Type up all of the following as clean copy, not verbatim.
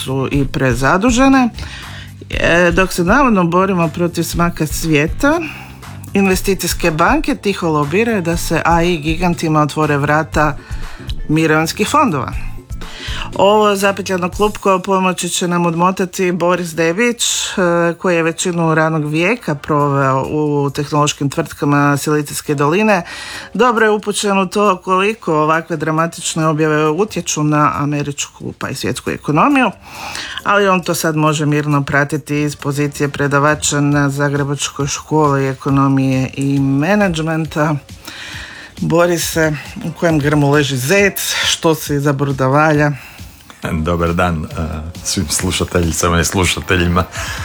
su i prezadužene. Dok se navodno borimo protiv smaka svijeta, investicijske banke tiho lobiraju da se AI gigantima otvore vrata mirovinskih fondova. Ovo zapetljano klupko pomoći će nam odmotati Boris Debić, koji je većinu radnog vijeka proveo u tehnološkim tvrtkama Silicijske doline. Dobro je upućen u to koliko ovakve dramatične objave utječu na američku pa i svjetsku ekonomiju, ali on to sad može mirno pratiti iz pozicije predavača na Zagrebačkoj školi ekonomije i menadžmenta. Borise, u kojem grmu leži zec, što se iza brda valja? Dobar dan svim slušateljicama i slušateljima.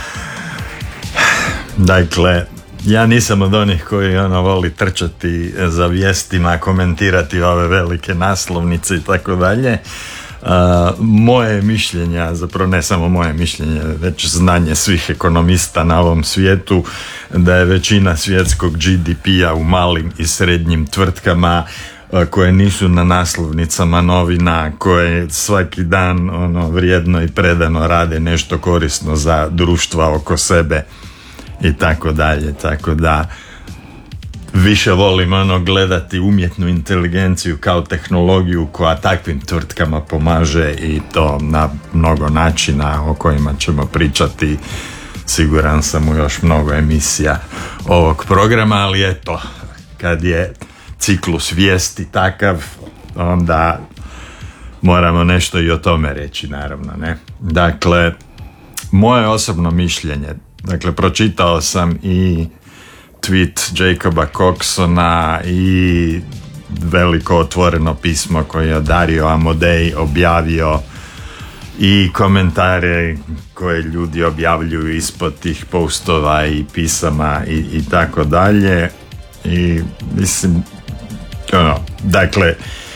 Dakle, ja nisam od onih koji voli trčati za vijestima, komentirati ove velike naslovnice i tako dalje. Moje mišljenje, zapravo ne samo moje mišljenje, već znanje svih ekonomista na ovom svijetu, da je većina svjetskog GDP-a u malim i srednjim tvrtkama koje nisu na naslovnicama novina, koje svaki dan vrijedno i predano rade nešto korisno za društva oko sebe i tako dalje. Tako da više volim gledati umjetnu inteligenciju kao tehnologiju koja takvim tvrtkama pomaže, i to na mnogo načina o kojima ćemo pričati, siguran sam, u još mnogo emisija ovog programa, ali eto, kad je ciklus vijesti takav, onda moramo nešto i o tome reći, naravno, ne? Dakle, moje osobno mišljenje, dakle, pročitao sam i tweet Jacoba Coxona i veliko otvoreno pismo koje je Dario Amodei objavio i komentare koje ljudi objavljuju ispod tih postova i pisama i tako dalje. I mislim, dakle,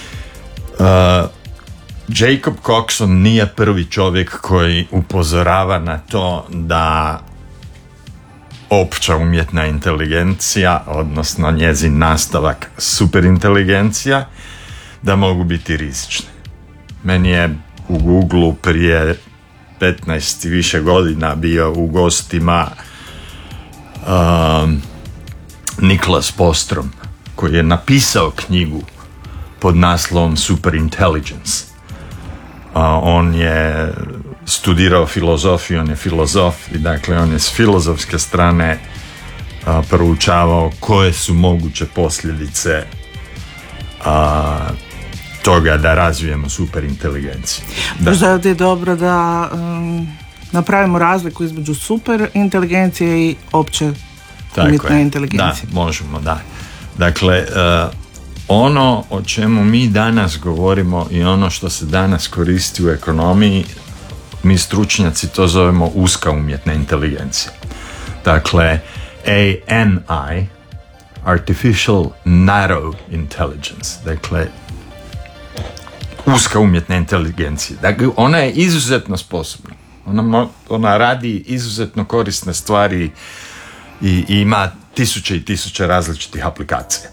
Jacob Coxon nije prvi čovjek koji upozorava na to da opća umjetna inteligencija, odnosno njezin nastavak superinteligencija, da mogu biti rizične. Meni je u Google prije 15 i više godina bio u gostima Niklas Bostrom, koji je napisao knjigu pod naslovom Superintelligence. On je studirao filozofiju, on je filozof i dakle on je s filozofske strane proučavao koje su moguće posljedice toga da razvijemo superinteligenciju. Možda je dobro da napravimo razliku između superinteligencije i opće umjetne inteligencije. Da, možemo, da. Dakle, ono o čemu mi danas govorimo i ono što se danas koristi u ekonomiji, mi stručnjaci to zovemo uska umjetna inteligencija. Dakle, ANI, Artificial Narrow Intelligence, dakle, uska umjetna inteligencija. Dakle, ona je izuzetno sposobna. Ona radi izuzetno korisne stvari i ima tisuće i tisuće različitih aplikacija.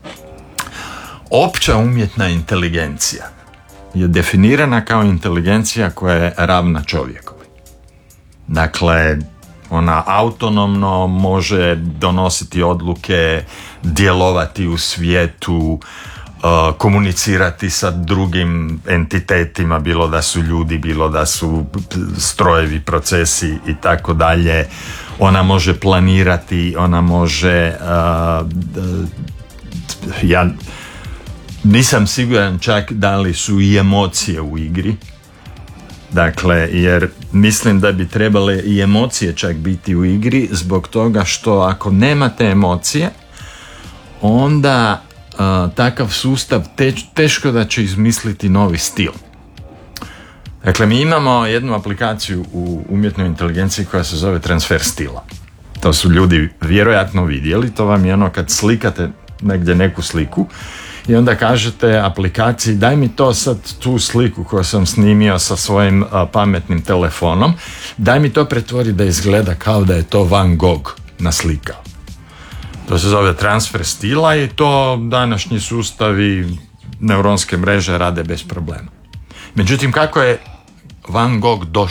Opća umjetna inteligencija je definirana kao inteligencija koja je ravna čovjeku. Dakle, ona autonomno može donositi odluke, djelovati u svijetu, komunicirati sa drugim entitetima, bilo da su ljudi, bilo da su strojevi, procesi i tako dalje. Ona može planirati, ona može ja nisam siguran čak da li su i emocije u igri. Dakle, jer mislim da bi trebale i emocije čak biti u igri, zbog toga što ako nemate emocije, onda takav sustav teško da će izmisliti novi stil. Dakle, mi imamo jednu aplikaciju u umjetnoj inteligenciji koja se zove transfer stila. To su ljudi vjerojatno vidjeli, to vam je kad slikate negdje neku sliku i onda kažete aplikaciji daj mi to sad tu sliku koju sam snimio sa svojim pametnim telefonom, daj mi to pretvori da izgleda kao da je to Van Gogh naslikao. To se zove transfer stila i to današnji sustavi neuronske mreže rade bez problema. Međutim, kako je Van Gogh došao